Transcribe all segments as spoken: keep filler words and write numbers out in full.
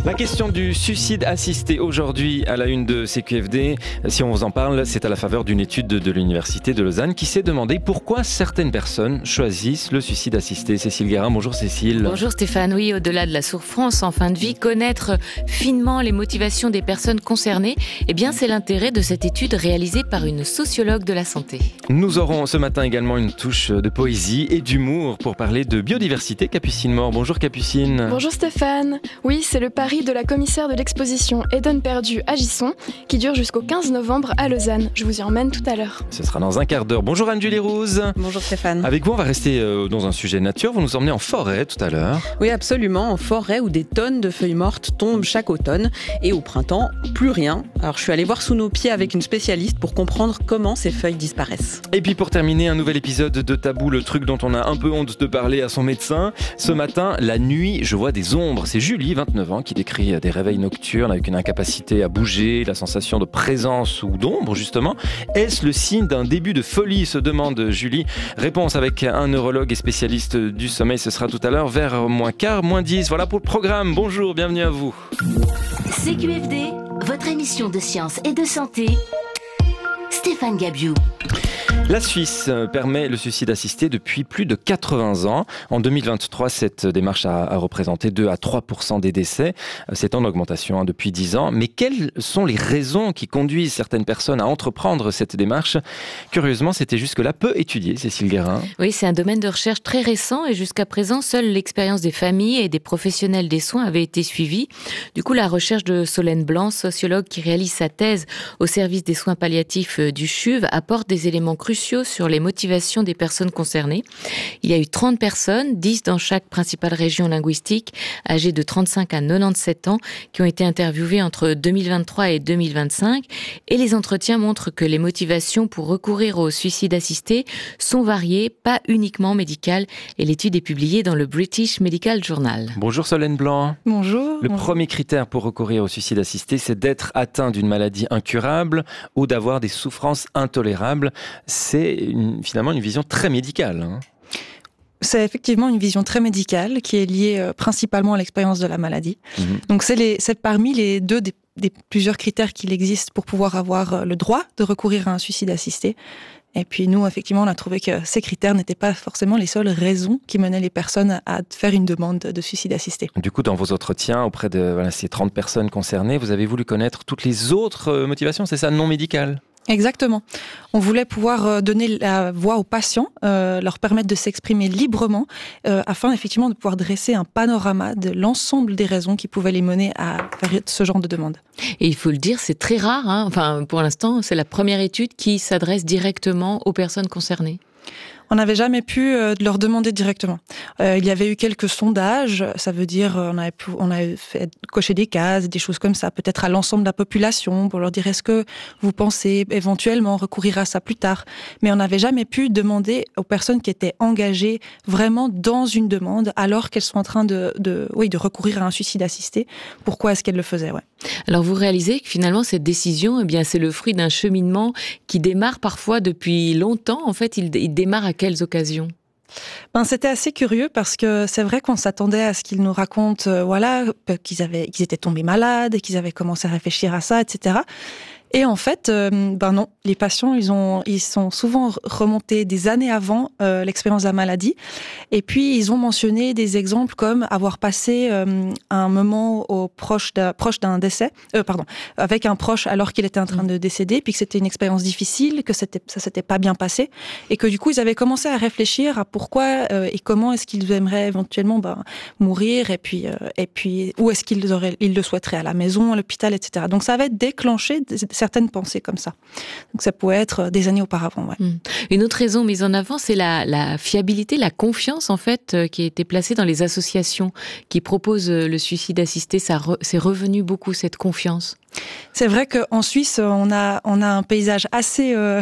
La question du suicide assisté aujourd'hui à la une de C Q F D. Si on vous en parle, c'est à la faveur d'une étude de l'Université de Lausanne qui s'est demandé pourquoi certaines personnes choisissent le suicide assisté. Cécile Guérin, bonjour Cécile. Bonjour Stéphane. Oui, au-delà de la souffrance en fin de vie, connaître finement les motivations des personnes concernées, eh bien, c'est l'intérêt de cette étude réalisée par une sociologue de la santé. Nous aurons ce matin également une touche de poésie et d'humour pour parler de biodiversité. Capucine Mort, bonjour Capucine. Bonjour Stéphane. Oui, c'est le pari de la commissaire de l'exposition Eden Perdu à Gisson qui dure jusqu'au quinze novembre à Lausanne. Je vous y emmène tout à l'heure. Ce sera dans un quart d'heure. Bonjour Anne-Julie Rouse. Bonjour Stéphane. Avec vous, on va rester dans un sujet nature. Vous nous emmenez en forêt tout à l'heure. Oui, absolument, en forêt où des tonnes de feuilles mortes tombent chaque automne et au printemps, plus rien. Alors je suis allée voir sous nos pieds avec une spécialiste pour comprendre comment ces feuilles disparaissent. Et puis pour terminer, un nouvel épisode de Tabou, le truc dont on a un peu honte de parler à son médecin. Ce matin, la nuit, je vois des ombres. C'est Julie, vingt-neuf ans, qui décrit des réveils nocturnes avec une incapacité à bouger, la sensation de présence ou d'ombre justement. Est-ce le signe d'un début de folie, se demande Julie. Réponse avec un neurologue et spécialiste du sommeil, ce sera tout à l'heure vers moins quart, moins dix. Voilà pour le programme. Bonjour, bienvenue à vous. C Q F D, votre émission de science et de santé. Stéphane Gabiou. La Suisse permet le suicide assisté depuis plus de quatre-vingts ans. En deux mille vingt-trois, cette démarche a, a représenté deux à trois pour cent des décès. C'est en augmentation hein, depuis dix ans. Mais quelles sont les raisons qui conduisent certaines personnes à entreprendre cette démarche ? Curieusement, c'était jusque-là peu étudié, Cécile Guérin. Oui, c'est un domaine de recherche très récent et jusqu'à présent, seule l'expérience des familles et des professionnels des soins avait été suivie. Du coup, la recherche de Solène Blanc, sociologue qui réalise sa thèse au service des soins palliatifs du C H U V, apporte des éléments cruciaux sur les motivations des personnes concernées. Il y a eu trente personnes, dix dans chaque principale région linguistique, âgées de trente-cinq à quatre-vingt-dix-sept ans, qui ont été interviewées entre deux mille vingt-trois et deux mille vingt-cinq. Et les entretiens montrent que les motivations pour recourir au suicide assisté sont variées, pas uniquement médicales. Et l'étude est publiée dans le British Medical Journal. Bonjour Solène Blanc. Bonjour. Le bonjour. premier critère pour recourir au suicide assisté, c'est d'être atteint d'une maladie incurable ou d'avoir des souffrances intolérables. C'est une, finalement une vision très médicale. Hein. C'est effectivement une vision très médicale qui est liée euh, principalement à l'expérience de la maladie. Mmh. Donc c'est, les, c'est parmi les deux des, des plusieurs critères qu'il existe pour pouvoir avoir le droit de recourir à un suicide assisté. Et puis nous, effectivement, on a trouvé que ces critères n'étaient pas forcément les seules raisons qui menaient les personnes à faire une demande de suicide assisté. Du coup, dans vos entretiens auprès de voilà, ces trente personnes concernées, vous avez voulu connaître toutes les autres motivations, c'est ça, non médicales ? Exactement. On voulait pouvoir donner la voix aux patients, euh, leur permettre de s'exprimer librement, euh, afin effectivement de pouvoir dresser un panorama de l'ensemble des raisons qui pouvaient les mener à faire ce genre de demande. Et il faut le dire, c'est très rare. Hein. Enfin, pour l'instant, c'est la première étude qui s'adresse directement aux personnes concernées. On n'avait jamais pu euh, leur demander directement. Euh, il y avait eu quelques sondages, ça veut dire euh, on avait, pu, on avait fait cocher des cases, des choses comme ça, peut-être à l'ensemble de la population, pour leur dire est-ce que vous pensez éventuellement recourir à ça plus tard. Mais on n'avait jamais pu demander aux personnes qui étaient engagées vraiment dans une demande, alors qu'elles sont en train de, de, oui, de recourir à un suicide assisté. Pourquoi est-ce qu'elles le faisaient, ouais. Alors vous réalisez que finalement cette décision, eh bien, c'est le fruit d'un cheminement qui démarre parfois depuis longtemps. En fait, il, il démarre à quelles occasions ? Ben, c'était assez curieux parce que c'est vrai qu'on s'attendait à ce qu'ils nous racontent, euh, voilà, qu'ils avaient, qu'ils étaient tombés malades, qu'ils avaient commencé à réfléchir à ça, et cetera. Et en fait, euh, ben non, les patients, ils ont, ils sont souvent remontés des années avant euh, l'expérience de la maladie. Et puis, ils ont mentionné des exemples comme avoir passé euh, un moment au proche d'un, proche d'un décès, euh, pardon, avec un proche alors qu'il était en train de décéder, puis que c'était une expérience difficile, que c'était, ça s'était pas bien passé, et que du coup, ils avaient commencé à réfléchir à pourquoi euh, et comment est-ce qu'ils aimeraient éventuellement ben, mourir, et puis, euh, et puis où est-ce qu'ils auraient, ils le souhaiteraient, à la maison, à l'hôpital, et cetera. Donc, ça avait déclenché des, certaines pensées comme ça. Donc ça pouvait être des années auparavant. Ouais. Mmh. Une autre raison mise en avant, c'est la, la fiabilité, la confiance en fait qui a été placée dans les associations qui proposent le suicide assisté. Ça re, c'est revenu beaucoup cette confiance. C'est vrai qu'en Suisse, on a, on a un paysage assez... Euh,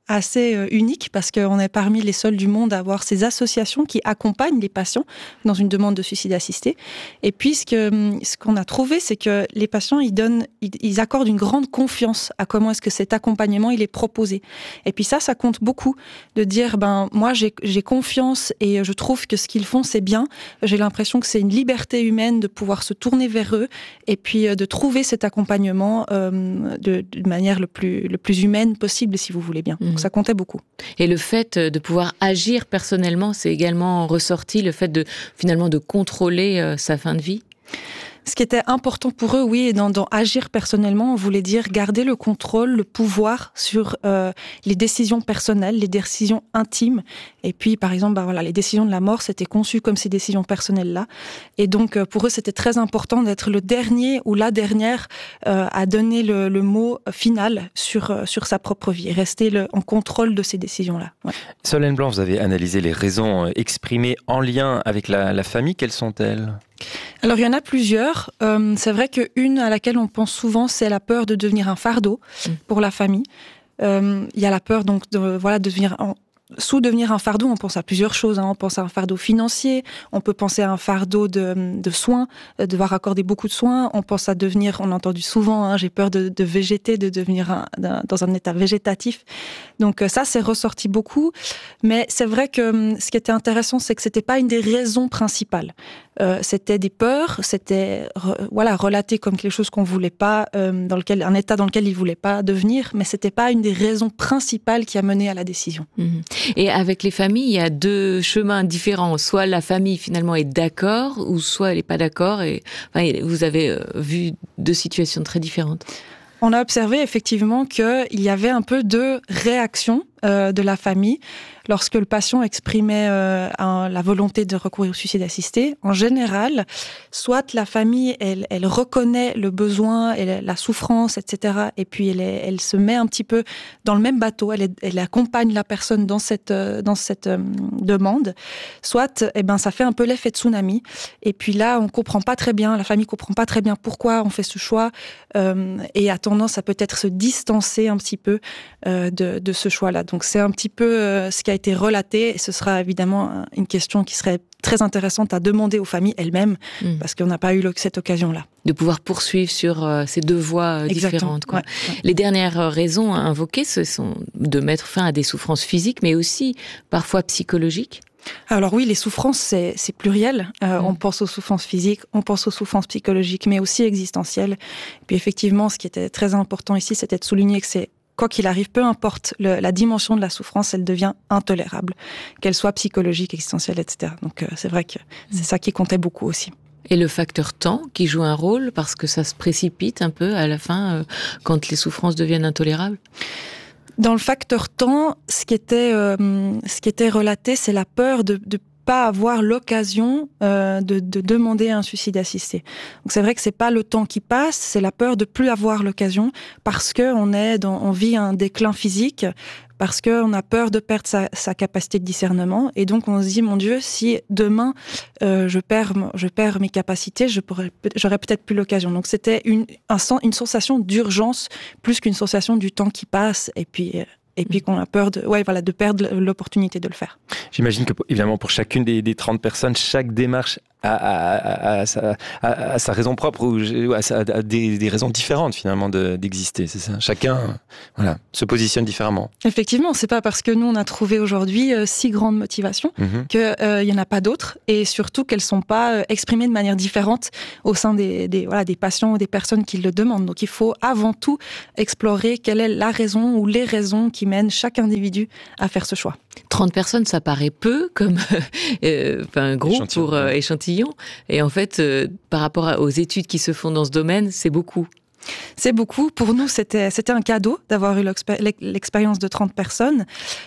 assez euh, unique parce qu'on est parmi les seuls du monde à avoir ces associations qui accompagnent les patients dans une demande de suicide assisté. Et puis, ce, que, ce qu'on a trouvé, c'est que les patients, ils, donnent, ils, ils accordent une grande confiance à comment est-ce que cet accompagnement, il est proposé. Et puis ça, ça compte beaucoup de dire, ben, moi, j'ai, j'ai confiance et je trouve que ce qu'ils font, c'est bien. J'ai l'impression que c'est une liberté humaine de pouvoir se tourner vers eux et puis de trouver cet accompagnement euh, de, de manière le plus, le plus humaine possible, si vous voulez bien. Mmh. Donc ça comptait beaucoup. Et le fait de pouvoir agir personnellement, c'est également ressorti, le fait de finalement de contrôler euh, sa fin de vie? Ce qui était important pour eux, oui, et dans, dans agir personnellement, on voulait dire garder le contrôle, le pouvoir sur euh, les décisions personnelles, les décisions intimes. Et puis, par exemple, bah, voilà, les décisions de la mort, c'était conçu comme ces décisions personnelles-là. Et donc, pour eux, c'était très important d'être le dernier ou la dernière euh, à donner le, le mot final sur, euh, sur sa propre vie, et rester le, en contrôle de ces décisions-là. Ouais. Solène Blanc, vous avez analysé les raisons exprimées en lien avec la, la famille. Quelles sont-elles ? Alors, il y en a plusieurs. Euh, c'est vrai qu'une à laquelle on pense souvent, c'est la peur de devenir un fardeau mmh. pour la famille. Euh, il y a la peur donc de voilà de devenir en, sous devenir un fardeau. On pense à plusieurs choses. Hein. On pense à un fardeau financier. On peut penser à un fardeau de, de soins, de devoir accorder beaucoup de soins. On pense à devenir, on a entendu souvent, hein, j'ai peur de, de végéter, de devenir un, dans un état végétatif. Donc ça, c'est ressorti beaucoup. Mais c'est vrai que ce qui était intéressant, c'est que c'était pas une des raisons principales. Euh, c'était des peurs, c'était re, voilà relaté comme quelque chose qu'on voulait pas, euh, dans lequel un état dans lequel ils voulaient pas devenir, mais c'était pas une des raisons principales qui a mené à la décision. Mmh. Et avec les familles, il y a deux chemins différents. Soit la famille finalement est d'accord, ou soit elle est pas d'accord. Et enfin, vous avez euh, vu deux situations très différentes. On a observé effectivement qu'il y avait un peu de réaction euh, de la famille lorsque le patient exprimait euh, un, la volonté de recourir au suicide assisté. En général, soit la famille, elle, elle reconnaît le besoin, elle, la souffrance, et cetera. Et puis elle, est, elle se met un petit peu dans le même bateau. Elle, est, elle accompagne la personne dans cette dans cette euh, demande. Soit, eh ben, ça fait un peu l'effet tsunami. Et puis là, on comprend pas très bien, la famille comprend pas très bien pourquoi on fait ce choix euh, et a tendance à peut-être se distancer un petit peu euh, de, de ce choix-là. Donc c'est un petit peu euh, ce qui a été relaté, et ce sera évidemment une question qui serait très intéressante à demander aux familles elles-mêmes, mmh. parce qu'on n'a pas eu cette occasion-là. De pouvoir poursuivre sur euh, ces deux voies euh, différentes. Quoi. Ouais, ouais. Les dernières raisons invoquées, ce sont de mettre fin à des souffrances physiques, mais aussi parfois psychologiques. Alors oui, les souffrances, c'est, c'est pluriel. Euh, mmh. On pense aux souffrances physiques, on pense aux souffrances psychologiques, mais aussi existentielles. Et puis effectivement, ce qui était très important ici, c'était de souligner que c'est quoi qu'il arrive, peu importe le, la dimension de la souffrance, elle devient intolérable, qu'elle soit psychologique, existentielle, et cetera. Donc euh, c'est vrai que c'est ça qui comptait beaucoup aussi. Et le facteur temps qui joue un rôle, parce que ça se précipite un peu à la fin, euh, quand les souffrances deviennent intolérables ? Dans le facteur temps, ce qui était, euh, ce qui était relaté, c'est la peur de, de pas avoir l'occasion euh, de, de demander un suicide assisté. Donc c'est vrai que c'est pas le temps qui passe, c'est la peur de plus avoir l'occasion parce que on est dans, on vit un déclin physique, parce que on a peur de perdre sa, sa capacité de discernement, et donc on se dit mon Dieu, si demain euh, je perds, je perds mes capacités, je pourrais, j'aurais peut-être plus l'occasion. Donc c'était une, un, une sensation d'urgence plus qu'une sensation du temps qui passe, et puis. Euh, Et puis qu'on a peur de, ouais, voilà, de perdre l'opportunité de le faire. J'imagine que, évidemment, pour chacune des, des trente personnes, chaque démarche a, a, a, a, sa, a, a sa raison propre, ou a, sa, a des, des raisons différentes, finalement, de, d'exister. C'est ça. Chacun, voilà, se positionne différemment. Effectivement, c'est pas parce que nous, on a trouvé aujourd'hui euh, six grandes motivations mm-hmm. qu'il euh, y en a pas d'autres, et surtout qu'elles sont pas euh, exprimées de manière différente au sein des, des, voilà, des patients ou des personnes qui le demandent. Donc, il faut avant tout explorer quelle est la raison ou les raisons qui mène chaque individu à faire ce choix. trente personnes, ça paraît peu comme euh, un groupe échantillon, pour euh, échantillon. Et en fait, euh, par rapport à, aux études qui se font dans ce domaine, c'est beaucoup. C'est beaucoup. Pour nous, c'était, c'était un cadeau d'avoir eu l'expérience de trente personnes.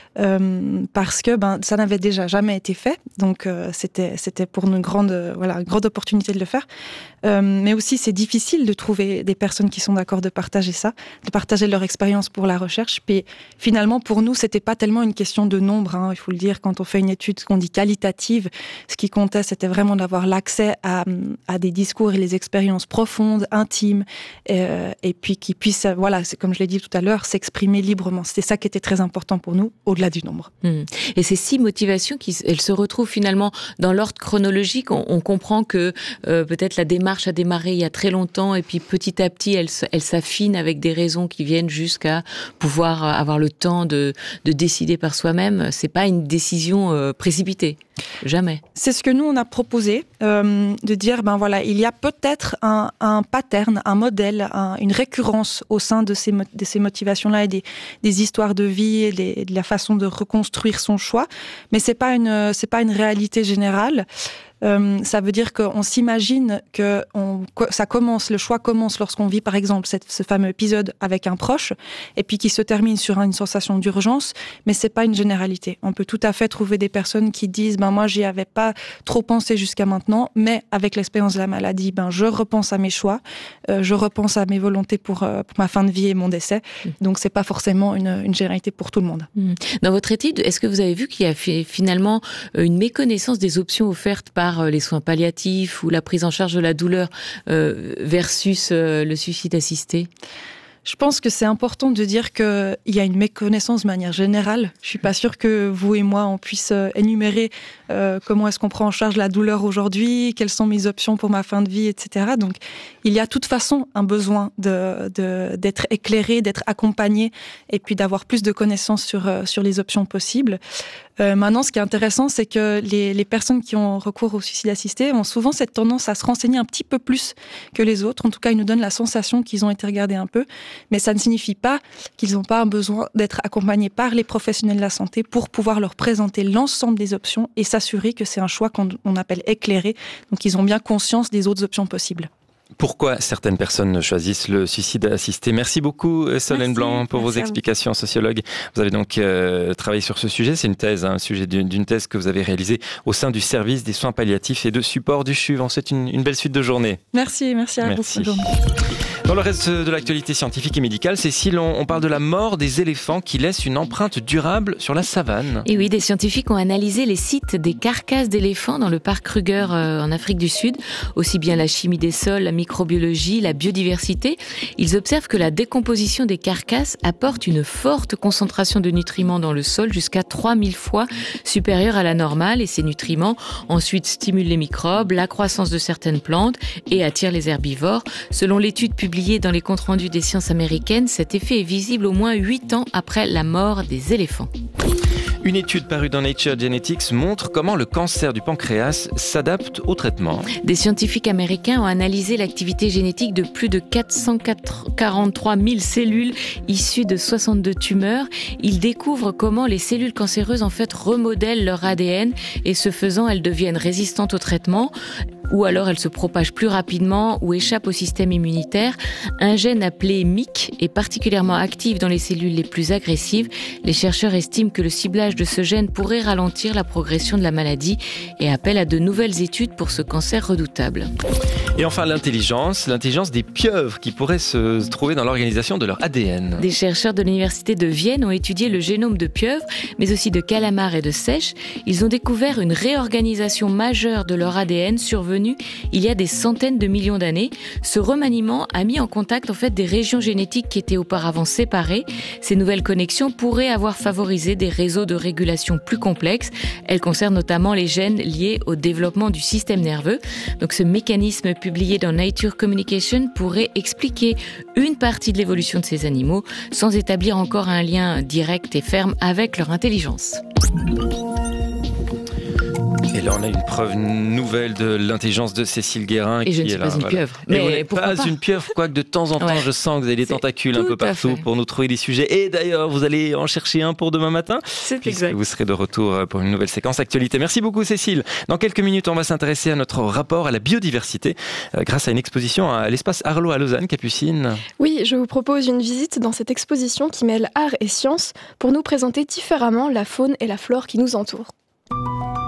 Euh, parce que ben ça n'avait déjà jamais été fait, donc euh, c'était c'était pour nous une grande euh, voilà une grande opportunité de le faire. Euh, mais aussi c'est difficile de trouver des personnes qui sont d'accord de partager ça, de partager leur expérience pour la recherche. Puis finalement pour nous c'était pas tellement une question de nombre, hein, il faut le dire, quand on fait une étude qu'on dit qualitative, ce qui comptait c'était vraiment d'avoir l'accès à à des discours et les expériences profondes, intimes, et, euh, et puis qui puissent, voilà, c'est comme je l'ai dit tout à l'heure, s'exprimer librement. C'était ça qui était très important pour nous, au-delà du nombre. Mmh. Et ces six motivations, qui, elles se retrouvent finalement dans l'ordre chronologique. On, on comprend que euh, peut-être la démarche a démarré il y a très longtemps et puis petit à petit, elle, elle s'affine avec des raisons qui viennent jusqu'à pouvoir avoir le temps de, de décider par soi-même. C'est pas une décision euh, précipitée. Jamais. C'est ce que nous, on a proposé, euh, de dire, ben voilà, il y a peut-être un, un pattern, un modèle, un, une récurrence au sein de ces, de ces motivations-là et des, des histoires de vie et, des, et de la façon de reconstruire son choix, mais c'est pas une, c'est pas une réalité générale. Euh, ça veut dire qu'on s'imagine que on, ça commence, le choix commence lorsqu'on vit par exemple cette, ce fameux épisode avec un proche et puis qui se termine sur une sensation d'urgence, mais c'est pas une généralité. On peut tout à fait trouver des personnes qui disent ben moi j'y avais pas trop pensé jusqu'à maintenant, mais avec l'expérience de la maladie, ben je repense à mes choix, euh, je repense à mes volontés pour, euh, pour ma fin de vie et mon décès. Donc c'est pas forcément une, une généralité pour tout le monde. Dans votre étude, est-ce que vous avez vu qu'il y a finalement une méconnaissance des options offertes par les soins palliatifs ou la prise en charge de la douleur euh, versus euh, le suicide assisté ? Je pense que c'est important de dire qu'il y a une méconnaissance de manière générale. Je suis pas sûre que vous et moi, on puisse énumérer euh, comment est-ce qu'on prend en charge la douleur aujourd'hui, quelles sont mes options pour ma fin de vie, et cetera. Donc, il y a de toute façon un besoin de, de, d'être éclairé, d'être accompagné et puis d'avoir plus de connaissances sur, sur les options possibles. Euh, maintenant, ce qui est intéressant, c'est que les, les personnes qui ont recours au suicide assisté ont souvent cette tendance à se renseigner un petit peu plus que les autres. En tout cas, ils nous donnent la sensation qu'ils ont été regardés un peu. Mais ça ne signifie pas qu'ils n'ont pas besoin d'être accompagnés par les professionnels de la santé pour pouvoir leur présenter l'ensemble des options et s'assurer que c'est un choix qu'on on appelle éclairé. Donc, ils ont bien conscience des autres options possibles. Pourquoi certaines personnes choisissent le suicide assisté ? Merci beaucoup Solène Merci, Blanc pour vos explications, sociologue. Vous avez donc euh, travaillé sur ce sujet, c'est une thèse, un hein, sujet d'une, d'une thèse que vous avez réalisée au sein du service des soins palliatifs et de support du C H U V. C'est une, une belle suite de journée. Merci, merci à merci. vous. Dans le reste de l'actualité scientifique et médicale, Cécile, on, on parle de la mort des éléphants qui laissent une empreinte durable sur la savane. Et oui, des scientifiques ont analysé les sites des carcasses d'éléphants dans le parc Kruger euh, en Afrique du Sud, aussi bien la chimie des sols, la microbiologie, la biodiversité. Ils observent que la décomposition des carcasses apporte une forte concentration de nutriments dans le sol, jusqu'à trois mille fois supérieure à la normale, et ces nutriments ensuite stimulent les microbes, la croissance de certaines plantes et attirent les herbivores. Selon l'étude publiée dans les comptes rendus des sciences américaines, cet effet est visible au moins huit ans après la mort des éléphants. Une étude parue dans Nature Genetics montre comment le cancer du pancréas s'adapte au traitement. Des scientifiques américains ont analysé l'activité génétique de plus de quatre cent quarante-trois mille cellules issues de soixante-deux tumeurs. Ils découvrent comment les cellules cancéreuses en fait remodèlent leur A D N et ce faisant, elles deviennent résistantes au traitement. Ou alors elles se propagent plus rapidement ou échappent au système immunitaire. Un gène appelé M Y C est particulièrement actif dans les cellules les plus agressives. Les chercheurs estiment que le ciblage de ce gène pourrait ralentir la progression de la maladie et appellent à de nouvelles études pour ce cancer redoutable. Et enfin l'intelligence, l'intelligence des pieuvres qui pourraient se trouver dans l'organisation de leur A D N. Des chercheurs de l'université de Vienne ont étudié le génome de pieuvres, mais aussi de calamars et de seiches. Ils ont découvert une réorganisation majeure de leur A D N survenue il y a des centaines de millions d'années. Ce remaniement a mis en contact en fait des régions génétiques qui étaient auparavant séparées. Ces nouvelles connexions pourraient avoir favorisé des réseaux de régulation plus complexes. Elles concernent notamment les gènes liés au développement du système nerveux. Donc ce mécanisme publié dans Nature Communication pourrait expliquer une partie de l'évolution de ces animaux sans établir encore un lien direct et ferme avec leur intelligence. Et là, on a une preuve nouvelle de l'intelligence de Cécile Guérin. Et qui je ne suis est pas là, une voilà. pieuvre. Mais Mais vous n'êtes pas, pas une pieuvre, quoique de temps en temps, ouais. Je sens que vous avez des tentacules un peu partout pour nous trouver des sujets. Et d'ailleurs, vous allez en chercher un pour demain matin. C'est exact. Vous serez de retour pour une nouvelle séquence actualité. Merci beaucoup, Cécile. Dans quelques minutes, on va s'intéresser à notre rapport à la biodiversité euh, grâce à une exposition à l'espace Arlot à Lausanne. Capucine. Oui, je vous propose une visite dans cette exposition qui mêle art et science pour nous présenter différemment la faune et la flore qui nous entourent.